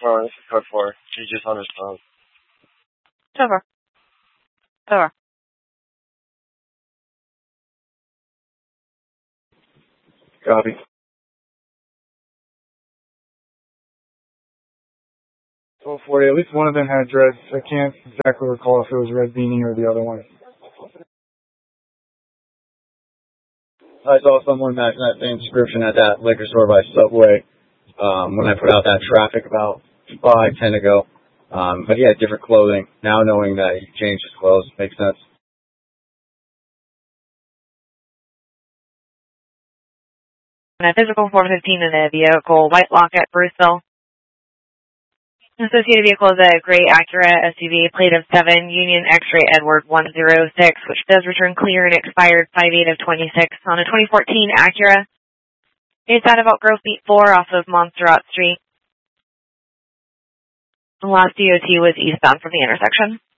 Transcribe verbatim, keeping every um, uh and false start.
four, this is code four. She's just on his phone. Over. Over. Copy. twelve forty, at least one of them had dreads. I can't exactly recall if it was Red Beanie or the other one. I saw someone matching that same description at that liquor store by Subway um, when I put out that traffic about five, ten ago. Um, but he had different clothing. Now knowing that he changed his clothes makes sense. And a physical four fifteen in a vehicle, white lock at Bruceville. Associated vehicle is a gray Acura S U V, plate of seven, Union X-ray Edward one oh six, which does return clear and expired five eight of twenty-six on a twenty fourteen Acura. It's out of Elk Grove Beat four off of Montserrat Street. The last D O T was eastbound from the intersection.